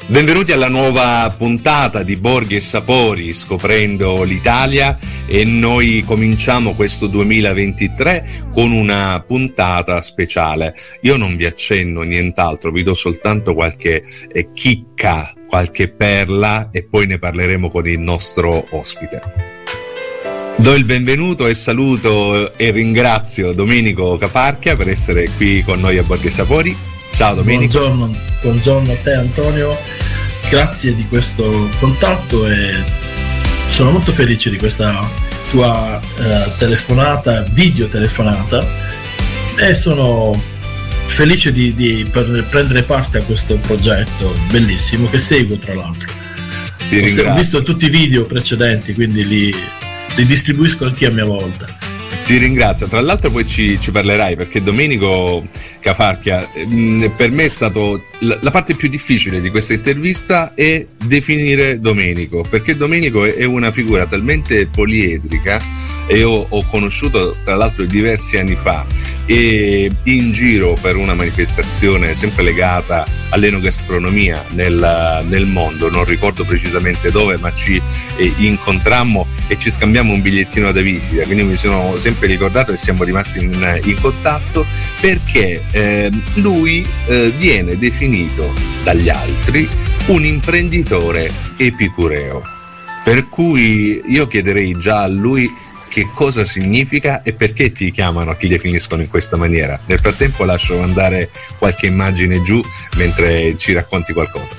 Benvenuti alla nuova puntata di Borghi e Sapori, scoprendo l'Italia, e noi cominciamo questo 2023 con una puntata speciale. Io non vi accenno nient'altro, vi do soltanto qualche chicca, qualche perla, e poi ne parleremo con il nostro ospite. Do il benvenuto e saluto e ringrazio Domenico Cafarchia per essere qui con noi a Borghi e Sapori. Ciao Domenico. Buongiorno a te Antonio, grazie di questo contatto e sono molto felice di questa tua videotelefonata, e sono felice di prendere parte a questo progetto bellissimo che seguo, tra l'altro. Ho visto tutti i video precedenti, quindi li distribuisco anche a mia volta. Ti ringrazio, tra l'altro poi ci parlerai, perché Domenico Cafarchia per me è stato la parte più difficile di questa intervista è definire Domenico, perché Domenico è una figura talmente poliedrica, e io ho conosciuto tra l'altro diversi anni fa e in giro per una manifestazione sempre legata all'enogastronomia nel mondo, non ricordo precisamente dove, ma ci incontrammo e ci scambiamo un bigliettino da visita, quindi mi sono sempre ricordato e siamo rimasti in contatto, perché lui viene definito dagli altri un imprenditore epicureo, per cui io chiederei già a lui che cosa significa e perché ti definiscono in questa maniera. Nel frattempo lascio andare qualche immagine giù mentre ci racconti qualcosa.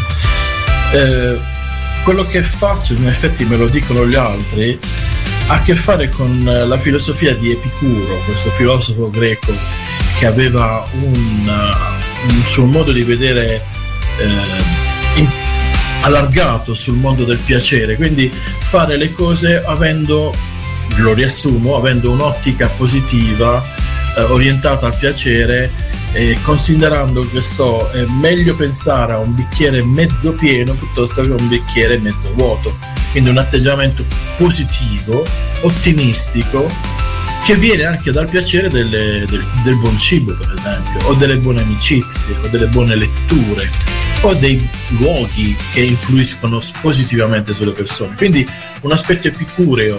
Quello che faccio, in effetti me lo dicono gli altri, ha a che fare con la filosofia di Epicuro, questo filosofo greco che aveva un suo modo di vedere allargato sul mondo del piacere, quindi fare le cose avendo un'ottica positiva, orientata al piacere, considerando che è meglio pensare a un bicchiere mezzo pieno piuttosto che a un bicchiere mezzo vuoto, quindi un atteggiamento positivo, ottimistico, che viene anche dal piacere del buon cibo, per esempio, o delle buone amicizie, o delle buone letture, o dei luoghi che influiscono positivamente sulle persone. Quindi un aspetto epicureo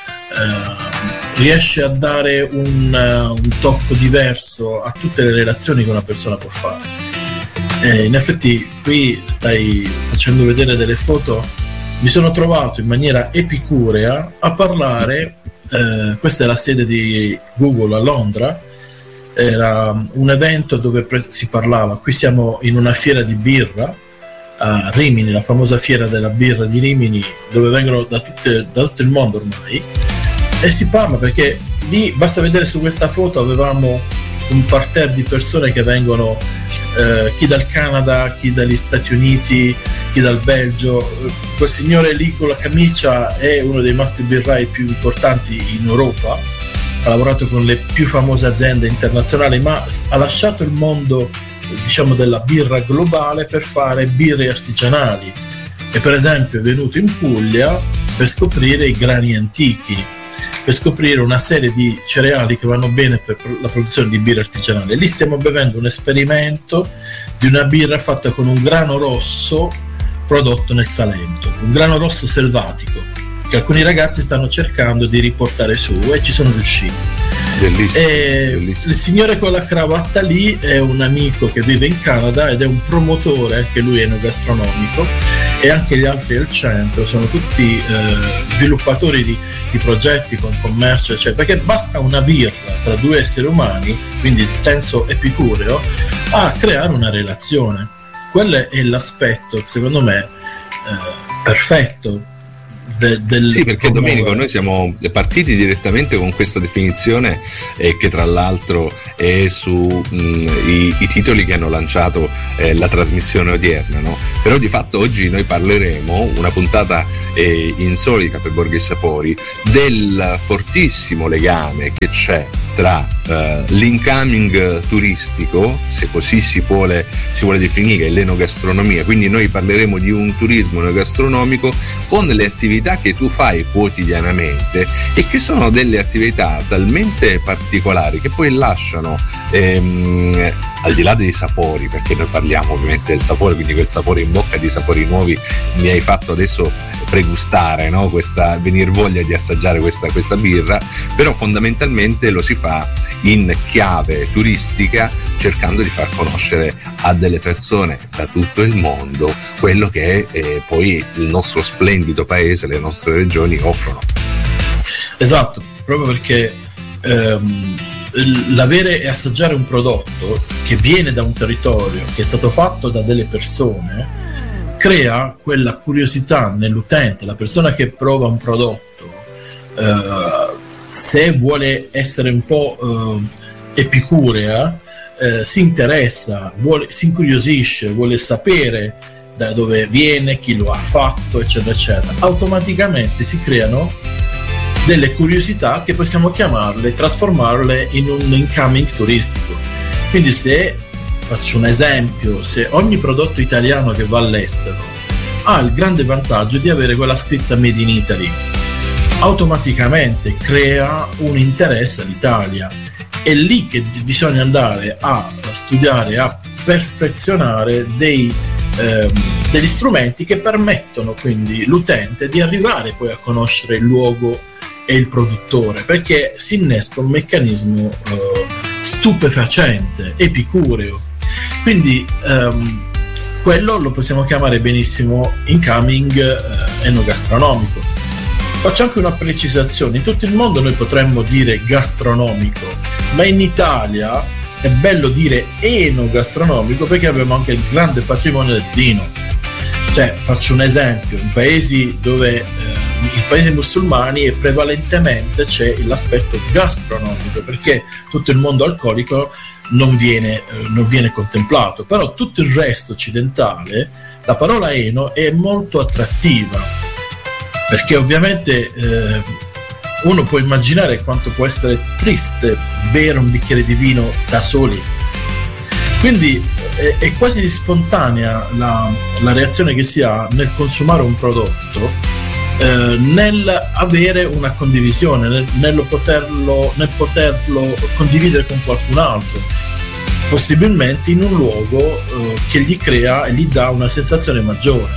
riesce a dare un tocco diverso a tutte le relazioni che una persona può fare. In effetti qui stai facendo vedere delle foto, mi sono trovato in maniera epicurea a parlare, questa è la sede di Google a Londra, era un evento dove si parlava, qui siamo in una fiera di birra a Rimini, la famosa fiera della birra di Rimini, dove vengono da tutto il mondo ormai, e si parla, perché lì basta vedere su questa foto avevamo un parterre di persone che vengono chi dal Canada, chi dagli Stati Uniti, chi dal Belgio. Quel signore lì con la camicia è uno dei master birrai più importanti in Europa, ha lavorato con le più famose aziende internazionali, ma ha lasciato il mondo, diciamo, della birra globale per fare birre artigianali, e per esempio è venuto in Puglia per scoprire i grani antichi, per scoprire una serie di cereali che vanno bene per la produzione di birra artigianale. Lì stiamo bevendo un esperimento di una birra fatta con un grano rosso prodotto nel Salento, un grano rosso selvatico che alcuni ragazzi stanno cercando di riportare su, e ci sono riusciti. Bellissimo. Il signore con la cravatta lì è un amico che vive in Canada ed è un promotore, anche lui enogastronomico, e anche gli altri del centro sono tutti sviluppatori di progetti con commercio, eccetera, perché basta una birra tra due esseri umani, quindi il senso epicureo, a creare una relazione. Quello è l'aspetto, secondo me, perfetto sì, perché Domenico, noi siamo partiti direttamente con questa definizione che tra l'altro è su i titoli che hanno lanciato la trasmissione odierna, no? Però di fatto oggi noi parleremo, una puntata insolita per Borghi e Sapori, del fortissimo legame che c'è tra l'incoming turistico, se così si vuole definire, l'enogastronomia. Quindi noi parleremo di un turismo enogastronomico con le attività che tu fai quotidianamente e che sono delle attività talmente particolari che poi lasciano al di là dei sapori, perché noi parliamo ovviamente del sapore, quindi quel sapore in bocca di sapori nuovi mi hai fatto adesso pregustare, no? Venir voglia di assaggiare questa birra, però fondamentalmente lo si fa in chiave turistica, cercando di far conoscere a delle persone da tutto il mondo quello che poi il nostro splendido paese, le nostre regioni offrono. Esatto, proprio perché l'avere e assaggiare un prodotto che viene da un territorio, che è stato fatto da delle persone, crea quella curiosità nell'utente, la persona che prova un prodotto, se vuole essere un po' epicurea, si interessa, si incuriosisce, vuole sapere da dove viene, chi lo ha fatto, eccetera, eccetera. Automaticamente si creano delle curiosità che possiamo trasformarle in un incoming turistico. Quindi se faccio un esempio, se ogni prodotto italiano che va all'estero ha il grande vantaggio di avere quella scritta Made in Italy, automaticamente crea un interesse all'Italia. È lì che bisogna andare a studiare, a perfezionare degli strumenti che permettono quindi l'utente di arrivare poi a conoscere il luogo e il produttore, perché si innesca un meccanismo stupefacente, epicureo. Quindi quello lo possiamo chiamare benissimo incoming enogastronomico. Faccio anche una precisazione: in tutto il mondo noi potremmo dire gastronomico, ma in Italia è bello dire enogastronomico perché abbiamo anche il grande patrimonio del vino. Cioè, faccio un esempio: in paesi dove in paesi musulmani e prevalentemente c'è l'aspetto gastronomico, perché tutto il mondo alcolico non viene contemplato, però tutto il resto occidentale, la parola eno è molto attrattiva, perché ovviamente uno può immaginare quanto può essere triste bere un bicchiere di vino da soli, quindi è quasi spontanea la reazione che si ha nel consumare un prodotto, nel avere una condivisione, nel poterlo condividere con qualcun altro, possibilmente in un luogo che gli crea e gli dà una sensazione maggiore.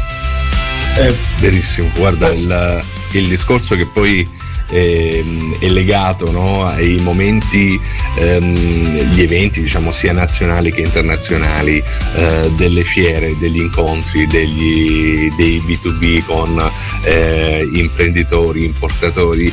Verissimo, guarda, il discorso che poi è legato, no, ai momenti, gli eventi, diciamo, sia nazionali che internazionali, delle fiere, degli incontri, dei B2B con imprenditori, importatori,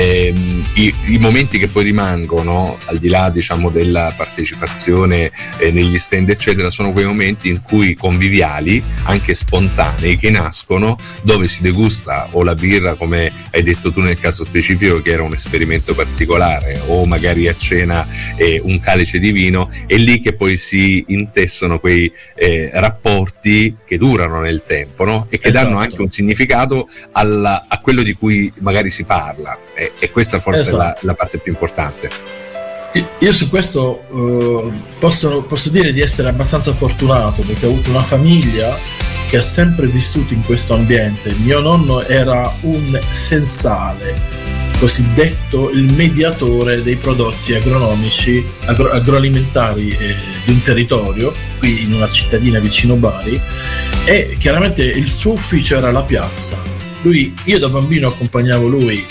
i momenti che poi rimangono, al di là, diciamo, della partecipazione negli stand eccetera, sono quei momenti in cui conviviali, anche spontanei, che nascono, dove si degusta o la birra, come hai detto tu nel caso specifico, che era un esperimento particolare, o magari a cena un calice di vino. È lì che poi si intessono quei rapporti che durano nel tempo, no? E che danno anche un significato a quello di cui magari si parla, e questa forse è la parte più importante. Io su questo posso dire di essere abbastanza fortunato, perché ho avuto una famiglia che ha sempre vissuto in questo ambiente. Mio nonno era un sensale, cosiddetto il mediatore dei prodotti agronomici, agroalimentari di un territorio, qui in una cittadina vicino Bari, e chiaramente il suo ufficio era la piazza. Io da bambino accompagnavo lui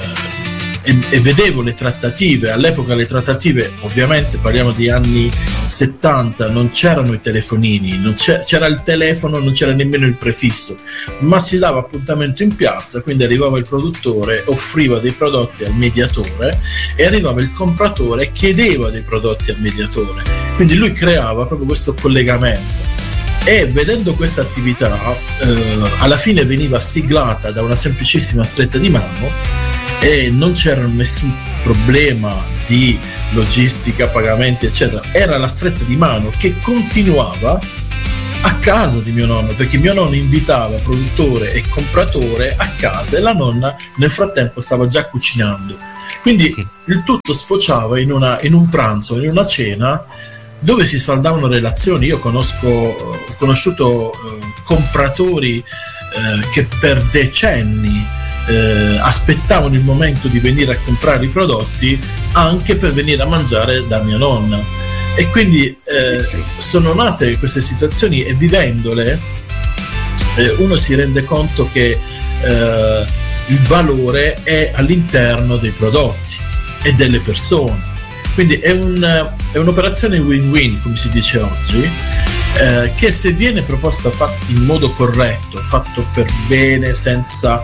e vedevo le trattative. All'epoca le trattative, ovviamente parliamo di anni 70, non c'erano i telefonini, c'era il telefono, non c'era nemmeno il prefisso, ma si dava appuntamento in piazza, quindi arrivava il produttore, offriva dei prodotti al mediatore, e arrivava il compratore e chiedeva dei prodotti al mediatore, quindi lui creava proprio questo collegamento. E vedendo questa attività alla fine veniva siglata da una semplicissima stretta di mano, e non c'era nessun problema di logistica, pagamenti eccetera. Era la stretta di mano che continuava a casa di mio nonno, perché mio nonno invitava produttore e compratore a casa, e la nonna nel frattempo stava già cucinando. Quindi il tutto sfociava in un pranzo, in una cena, dove si saldavano relazioni. Io ho conosciuto compratori che per decenni aspettavano il momento di venire a comprare i prodotti anche per venire a mangiare da mia nonna, e quindi sono nate queste situazioni, e vivendole uno si rende conto che il valore è all'interno dei prodotti e delle persone. Quindi è un'operazione win-win, come si dice oggi, che se viene proposta in modo corretto, fatto per bene, senza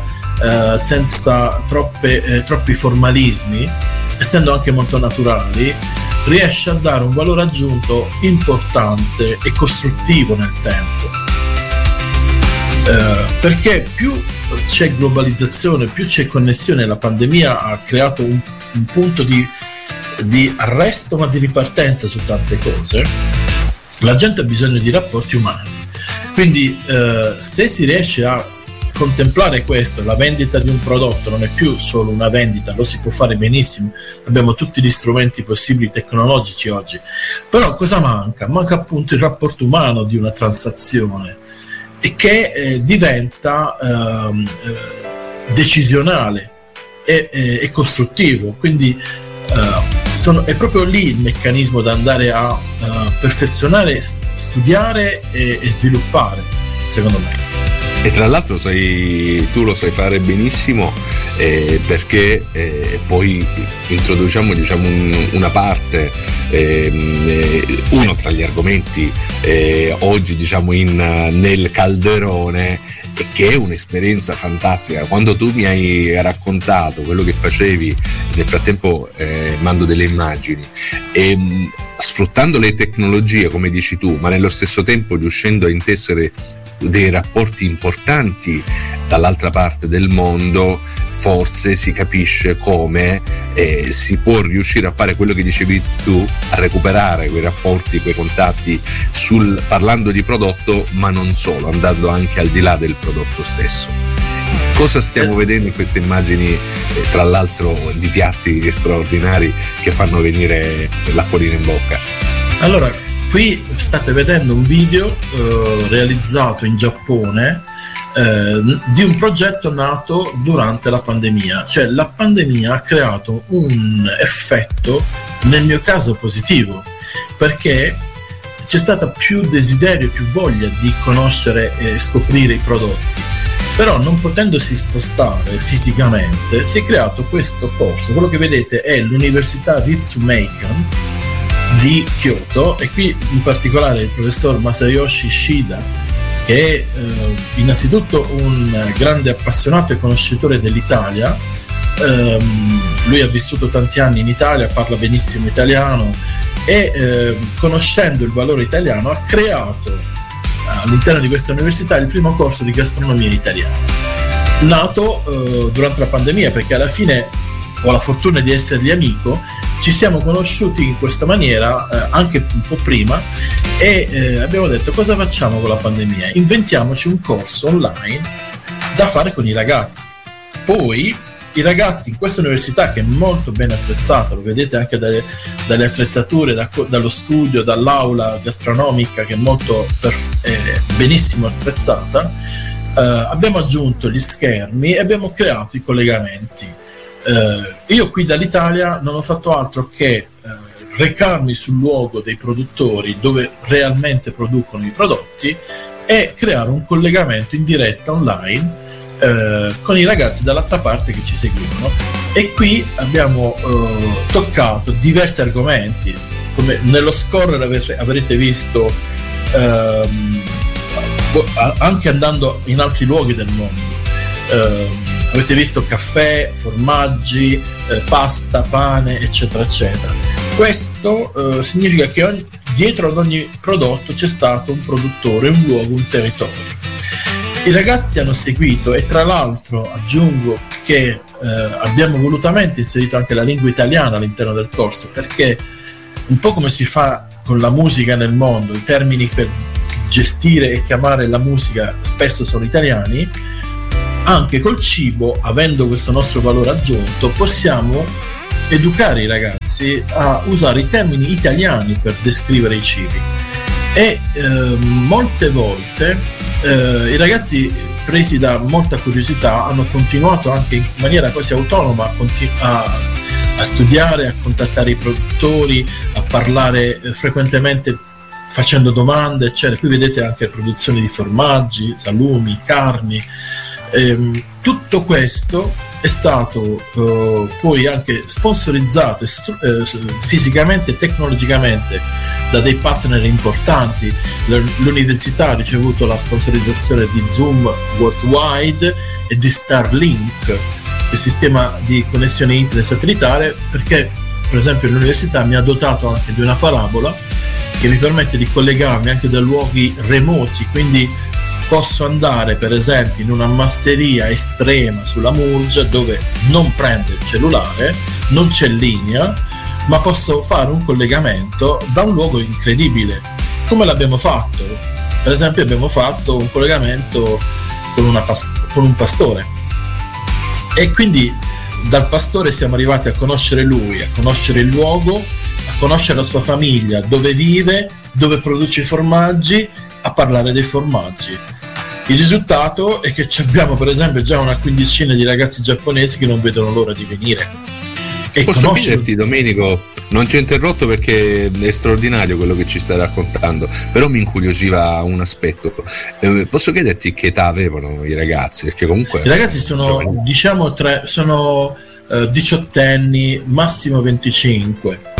troppi formalismi, essendo anche molto naturali, riesce a dare un valore aggiunto importante e costruttivo nel tempo. Perché più c'è globalizzazione, più c'è connessione. La pandemia ha creato un punto di arresto, ma di ripartenza su tante cose. La gente ha bisogno di rapporti umani, quindi se si riesce a contemplare questo, la vendita di un prodotto non è più solo una vendita, lo si può fare benissimo, abbiamo tutti gli strumenti possibili tecnologici oggi, però cosa manca? Manca appunto il rapporto umano di una transazione, e che diventa decisionale e costruttivo. Quindi è proprio lì il meccanismo da andare a perfezionare, studiare e sviluppare, secondo me. E tra l'altro tu lo sai fare benissimo, perché poi introduciamo, diciamo, una parte, uno tra gli argomenti oggi, diciamo, nel calderone, che è un'esperienza fantastica. Quando tu mi hai raccontato quello che facevi, nel frattempo mando delle immagini, e sfruttando le tecnologie, come dici tu, ma nello stesso tempo riuscendo a intessere dei rapporti importanti dall'altra parte del mondo, forse si capisce come si può riuscire a fare quello che dicevi tu, a recuperare quei rapporti, quei contatti parlando di prodotto, ma non solo, andando anche al di là del prodotto stesso. Cosa stiamo vedendo in queste immagini, tra l'altro di piatti straordinari che fanno venire l'acquolina in bocca? Allora, qui state vedendo un video realizzato in Giappone di un progetto nato durante la pandemia. Cioè, la pandemia ha creato un effetto, nel mio caso positivo, perché c'è stata più desiderio, più voglia di conoscere e scoprire i prodotti. Però, non potendosi spostare fisicamente, si è creato questo corso. Quello che vedete è l'Università Ritsumeikan di Kyoto, e qui in particolare il professor Masayoshi Shida, che è innanzitutto un grande appassionato e conoscitore dell'Italia. Lui ha vissuto tanti anni in Italia, parla benissimo italiano, e conoscendo il valore italiano ha creato all'interno di questa università il primo corso di gastronomia italiana, nato durante la pandemia, perché alla fine ho la fortuna di essergli amico. Ci siamo conosciuti in questa maniera anche un po' prima, e abbiamo detto: cosa facciamo con la pandemia? Inventiamoci un corso online da fare con i ragazzi. Poi i ragazzi in questa università, che è molto ben attrezzata, lo vedete anche dalle attrezzature, dallo studio, dall'aula gastronomica, che è molto benissimo attrezzata, abbiamo aggiunto gli schermi e abbiamo creato i collegamenti. Io qui dall'Italia non ho fatto altro che recarmi sul luogo dei produttori, dove realmente producono i prodotti, e creare un collegamento in diretta online con i ragazzi dall'altra parte che ci seguivano. E qui abbiamo toccato diversi argomenti, come nello scorrere avrete visto, anche andando in altri luoghi del mondo. Avete visto caffè, formaggi, pasta, pane, eccetera, eccetera. Questo significa che dietro ad ogni prodotto c'è stato un produttore, un luogo, un territorio. I ragazzi hanno seguito, e tra l'altro aggiungo che abbiamo volutamente inserito anche la lingua italiana all'interno del corso, perché un po' come si fa con la musica nel mondo, i termini per gestire e chiamare la musica spesso sono italiani. Anche col cibo, avendo questo nostro valore aggiunto, possiamo educare i ragazzi a usare i termini italiani per descrivere i cibi, e molte volte i ragazzi, presi da molta curiosità, hanno continuato anche in maniera quasi autonoma a studiare, a contattare i produttori, a parlare frequentemente facendo domande, eccetera. Qui vedete anche produzioni di formaggi, salumi, carni. Tutto questo è stato poi anche sponsorizzato fisicamente e tecnologicamente da dei partner importanti. L'università ha ricevuto la sponsorizzazione di Zoom Worldwide e di Starlink, il sistema di connessione internet satellitare, perché per esempio l'università mi ha dotato anche di una parabola che mi permette di collegarmi anche da luoghi remoti, quindi posso andare per esempio in una masseria estrema sulla Murgia dove non prende il cellulare, non c'è linea, ma posso fare un collegamento da un luogo incredibile. Come l'abbiamo fatto? Per esempio abbiamo fatto un collegamento con un pastore, e quindi dal pastore siamo arrivati a conoscere lui, a conoscere il luogo, a conoscere la sua famiglia, dove vive, dove produce i formaggi, a parlare dei formaggi. Il risultato è che abbiamo per esempio già una quindicina di ragazzi giapponesi che non vedono l'ora di venire. E posso chiederti, Domenico, non ti ho interrotto perché è straordinario quello che ci stai raccontando, però mi incuriosiva un aspetto. Posso chiederti che età avevano i ragazzi? Perché comunque i ragazzi sono, diciamo, sono 18 anni, massimo 25.